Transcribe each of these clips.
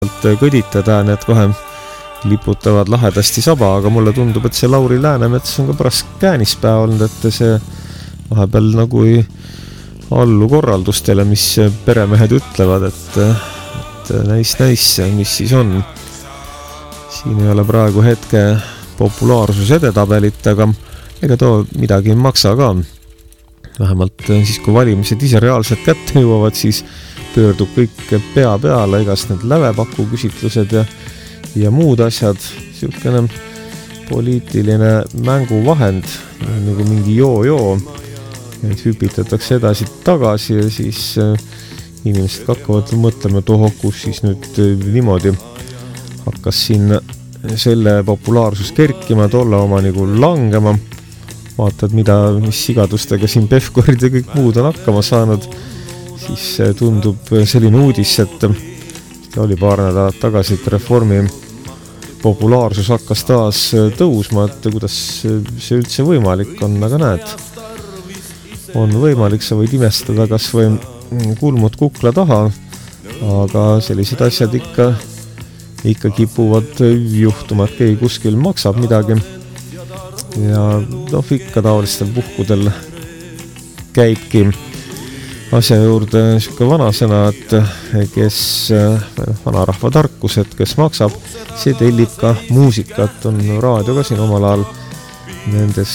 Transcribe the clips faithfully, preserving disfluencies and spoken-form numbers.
kõditada, need kohe liputavad lahedasti saba, aga mulle tundub, et see Lauri Läänemets on ka pärast käänispää olnud, et see vahepeal nagu ei allu korraldustele, mis peremehed ütlevad, et, et näis, näis, mis siis on. Siin ei ole praegu hetke populaarsus edetabelit, aga ega too midagi ei maksa ka. Vähemalt siis, kui valimised ise reaalselt kätte jõuavad, siis pöördub kõik pea peale, igast need lävepaku küsitlused ja ja muud asjad, siukene poliitiline mänguvahend, nagu mingi joo-joo, et hüpitatakse edasi tagasi ja siis inimesed hakkavad mõtlema, et oho, kus siis nüüd niimoodi hakkas siin selle populaarsus kerkima, tolle oma nagu langema, vaatad, mida, mis sigadustega siin Pevkorid ja kõik muud on hakkama saanud, siis tundub selline uudis, et oli paar nädalat tagasi, et Reformi populaarsus hakkas taas tõusma, et kuidas see üldse võimalik on, aga näed, on võimalik, sa võid imestada kas või kulmud kukla taha, aga sellised asjad ikka, ikka kipuvad juhtuma, et keegi kuskil maksab midagi ja noh, ikka taolistel puhkudel käibki asja juurde niisugune vanasõna, et kes vanarahva tarkus, et kes maksab, see tellib ka muusikat, on raadio ka siin omal ajal nendes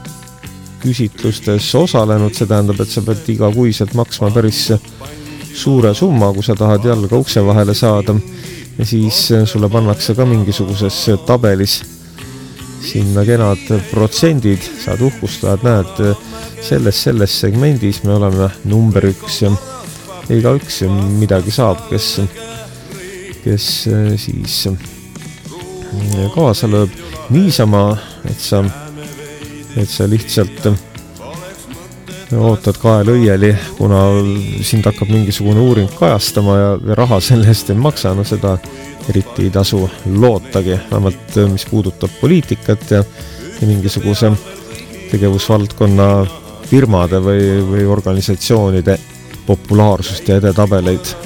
küsitlustes osalenud, see tähendab, et sa pead igakuiselt maksma päris suure summa, kui sa tahad jalga ukse vahele saada ja siis sulle pannakse ka mingisuguses tabelis sinna kenad protsendid, saad uhkustada, et näed, selles, selles segmendis me oleme number üks ja iga üks midagi saab, kes, kes siis kaasa lööb niisama, et sa, et sa lihtsalt ootad kael õieli, kuna sind hakkab mingisugune uuring kajastama ja, ja raha selle eest ei maksa, no seda eriti ei tasu lootagi, vähemalt mis puudutab poliitikat ja, ja mingisuguse tegevusvaldkonna firmade või, või organisatsioonide populaarsust ja edetabeleid.